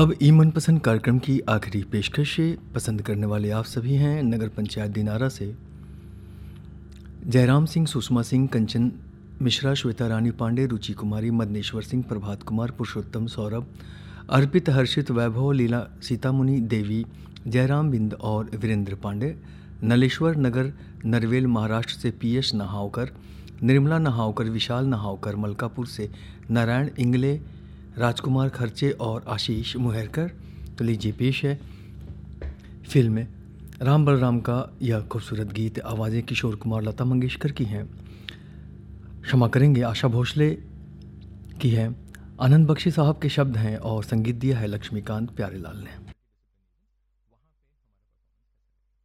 अब ई मनपसंद कार्यक्रम की आखिरी पेशकश पसंद करने वाले आप सभी हैं नगर पंचायत दिनारा से जयराम सिंह, सुषमा सिंह, कंचन मिश्रा, श्वेता रानी पांडे, रुचि कुमारी, मदनेश्वर सिंह, प्रभात कुमार, पुरुषोत्तम, सौरभ, अर्पित, हर्षित, वैभव, लीला, सीतामुनि, देवी, जयराम बिंद और वीरेंद्र पांडे। नलेश्वर नगर नरवेल महाराष्ट्र से पीएस नहावकर, निर्मला नहावकर, विशाल नहावकर, मलकापुर से नारायण इंगले, राजकुमार खर्चे और आशीष मुहरकर। तो लीजिए पेश है फिल्म राम बलराम का यह खूबसूरत गीत। आवाज़ें किशोर कुमार, लता मंगेशकर की हैं, क्षमा करेंगे आशा भोसले की है, आनंद बख्शी साहब के शब्द हैं और संगीत दिया है लक्ष्मीकांत प्यारेलाल ने।